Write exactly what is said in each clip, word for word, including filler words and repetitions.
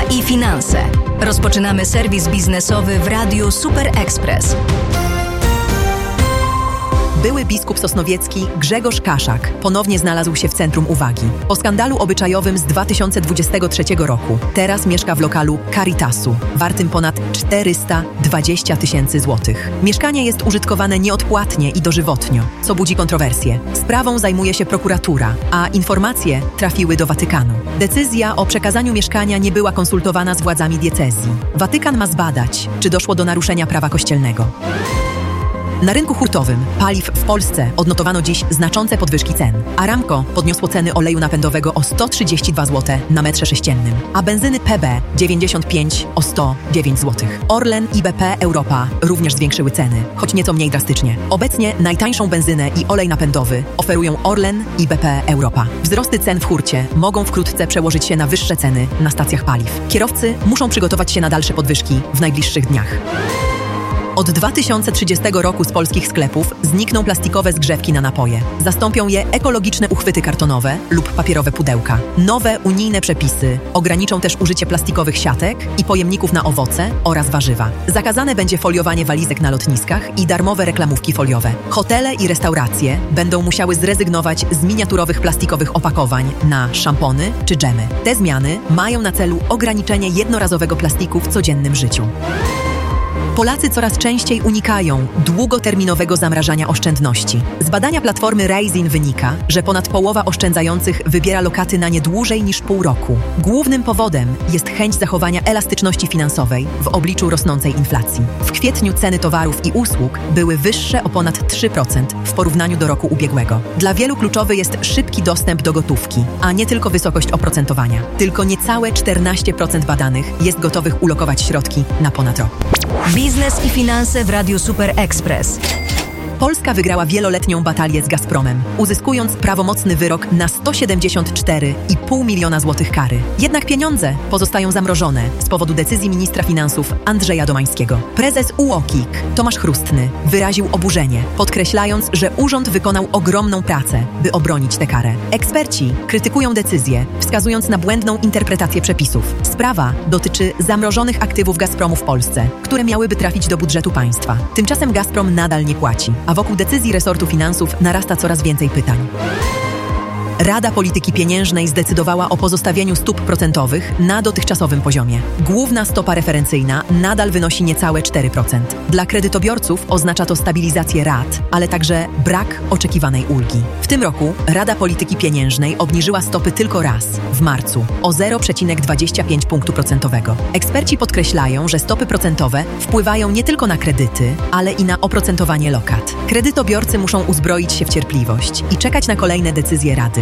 i finanse. Rozpoczynamy serwis biznesowy w Radiu Super Express. Były biskup sosnowiecki Grzegorz Kaszak ponownie znalazł się w centrum uwagi. Po skandalu obyczajowym z dwa tysiące dwudziestego trzeciego roku teraz mieszka w lokalu Caritasu, wartym ponad czterysta dwadzieścia tysięcy złotych. Mieszkanie jest użytkowane nieodpłatnie i dożywotnio, co budzi kontrowersje. Sprawą zajmuje się prokuratura, a informacje trafiły do Watykanu. Decyzja o przekazaniu mieszkania nie była konsultowana z władzami diecezji. Watykan ma zbadać, czy doszło do naruszenia prawa kościelnego. Na rynku hurtowym paliw w Polsce odnotowano dziś znaczące podwyżki cen. Aramco podniosło ceny oleju napędowego o sto trzydzieści dwa złote na metrze sześciennym, a benzyny P B dziewięćdziesiąt pięć o sto dziewięć złotych. Orlen i B P Europa również zwiększyły ceny, choć nieco mniej drastycznie. Obecnie najtańszą benzynę i olej napędowy oferują Orlen i B P Europa. Wzrosty cen w hurcie mogą wkrótce przełożyć się na wyższe ceny na stacjach paliw. Kierowcy muszą przygotować się na dalsze podwyżki w najbliższych dniach. Od dwa tysiące trzydziestego roku z polskich sklepów znikną plastikowe zgrzewki na napoje. Zastąpią je ekologiczne uchwyty kartonowe lub papierowe pudełka. Nowe unijne przepisy ograniczą też użycie plastikowych siatek i pojemników na owoce oraz warzywa. Zakazane będzie foliowanie walizek na lotniskach i darmowe reklamówki foliowe. Hotele i restauracje będą musiały zrezygnować z miniaturowych plastikowych opakowań na szampony czy dżemy. Te zmiany mają na celu ograniczenie jednorazowego plastiku w codziennym życiu. Polacy coraz częściej unikają długoterminowego zamrażania oszczędności. Z badania platformy Raisin wynika, że ponad połowa oszczędzających wybiera lokaty na nie dłużej niż pół roku. Głównym powodem jest chęć zachowania elastyczności finansowej w obliczu rosnącej inflacji. W kwietniu ceny towarów i usług były wyższe o ponad trzy procent w porównaniu do roku ubiegłego. Dla wielu kluczowy jest szybki dostęp do gotówki, a nie tylko wysokość oprocentowania. Tylko niecałe czternaście procent badanych jest gotowych ulokować środki na ponad rok. Biznes i finanse w Radiu Super Express. Polska wygrała wieloletnią batalię z Gazpromem, uzyskując prawomocny wyrok na sto siedemdziesiąt cztery i pół miliona złotych kary. Jednak pieniądze pozostają zamrożone z powodu decyzji ministra finansów Andrzeja Domańskiego. Prezes U O K I K Tomasz Chrustny wyraził oburzenie, podkreślając, że urząd wykonał ogromną pracę, by obronić tę karę. Eksperci krytykują decyzję, wskazując na błędną interpretację przepisów. Sprawa dotyczy zamrożonych aktywów Gazpromu w Polsce, które miałyby trafić do budżetu państwa. Tymczasem Gazprom nadal nie płaci, a wokół decyzji resortu finansów narasta coraz więcej pytań. Rada Polityki Pieniężnej zdecydowała o pozostawieniu stóp procentowych na dotychczasowym poziomie. Główna stopa referencyjna nadal wynosi niecałe cztery procent. Dla kredytobiorców oznacza to stabilizację rat, ale także brak oczekiwanej ulgi. W tym roku Rada Polityki Pieniężnej obniżyła stopy tylko raz, w marcu, o zero przecinek dwadzieścia pięć punktu procentowego. Eksperci podkreślają, że stopy procentowe wpływają nie tylko na kredyty, ale i na oprocentowanie lokat. Kredytobiorcy muszą uzbroić się w cierpliwość i czekać na kolejne decyzje Rady.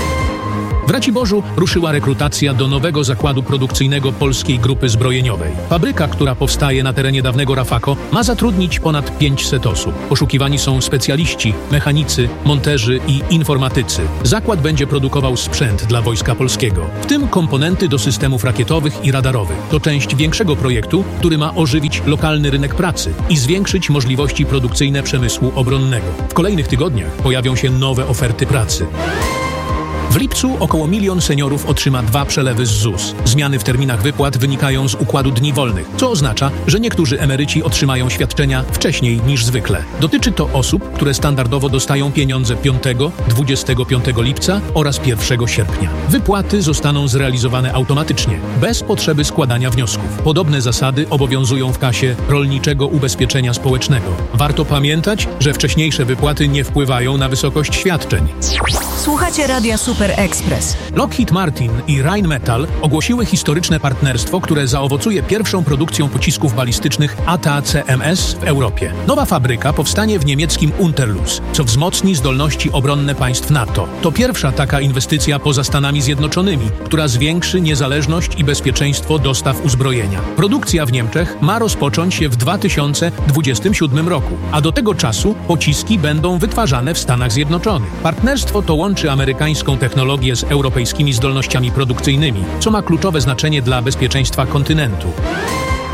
W Raciborzu ruszyła rekrutacja do nowego zakładu produkcyjnego Polskiej Grupy Zbrojeniowej. Fabryka, która powstaje na terenie dawnego Rafako, ma zatrudnić ponad pięćset osób. Poszukiwani są specjaliści, mechanicy, monterzy i informatycy. Zakład będzie produkował sprzęt dla Wojska Polskiego, w tym komponenty do systemów rakietowych i radarowych. To część większego projektu, który ma ożywić lokalny rynek pracy i zwiększyć możliwości produkcyjne przemysłu obronnego. W kolejnych tygodniach pojawią się nowe oferty pracy. W lipcu około milion seniorów otrzyma dwa przelewy z Z U S. Zmiany w terminach wypłat wynikają z układu dni wolnych, co oznacza, że niektórzy emeryci otrzymają świadczenia wcześniej niż zwykle. Dotyczy to osób, które standardowo dostają pieniądze piątego, dwudziestego piątego lipca oraz pierwszego sierpnia. Wypłaty zostaną zrealizowane automatycznie, bez potrzeby składania wniosków. Podobne zasady obowiązują w kasie Rolniczego Ubezpieczenia Społecznego. Warto pamiętać, że wcześniejsze wypłaty nie wpływają na wysokość świadczeń. Słuchacie Radia Super Express. Lockheed Martin i Rheinmetall ogłosiły historyczne partnerstwo, które zaowocuje pierwszą produkcją pocisków balistycznych A T A C M S w Europie. Nowa fabryka powstanie w niemieckim Unterlüß, co wzmocni zdolności obronne państw NATO. To pierwsza taka inwestycja poza Stanami Zjednoczonymi, która zwiększy niezależność i bezpieczeństwo dostaw uzbrojenia. Produkcja w Niemczech ma rozpocząć się w dwa tysiące dwudziestym siódmym roku, a do tego czasu pociski będą wytwarzane w Stanach Zjednoczonych. Partnerstwo to łączy amerykańską technologię z europejskimi zdolnościami produkcyjnymi, co ma kluczowe znaczenie dla bezpieczeństwa kontynentu.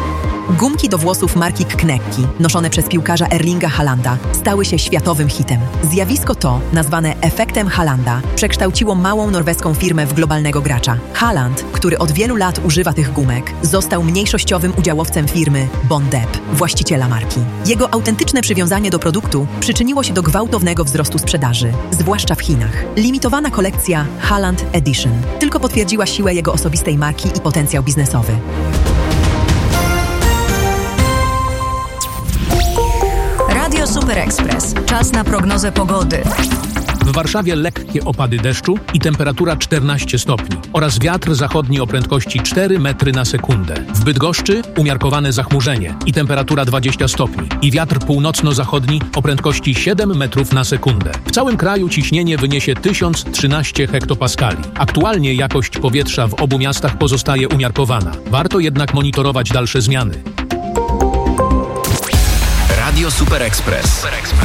Gumki do włosów marki Knekki, noszone przez piłkarza Erlinga Haalanda, stały się światowym hitem. Zjawisko to, nazwane efektem Haalanda, przekształciło małą norweską firmę w globalnego gracza. Haaland, który od wielu lat używa tych gumek, został mniejszościowym udziałowcem firmy Bondep, właściciela marki. Jego autentyczne przywiązanie do produktu przyczyniło się do gwałtownego wzrostu sprzedaży, zwłaszcza w Chinach. Limitowana kolekcja Haaland Edition tylko potwierdziła siłę jego osobistej marki i potencjał biznesowy. Radio Super Express. Czas na prognozę pogody. W Warszawie lekkie opady deszczu i temperatura czternaście stopni oraz wiatr zachodni o prędkości cztery metry na sekundę. W Bydgoszczy umiarkowane zachmurzenie i temperatura dwadzieścia stopni i wiatr północno-zachodni o prędkości siedem metrów na sekundę. W całym kraju ciśnienie wyniesie tysiąc trzynaście hektopaskali. Aktualnie jakość powietrza w obu miastach pozostaje umiarkowana. Warto jednak monitorować dalsze zmiany. Radio Super Express.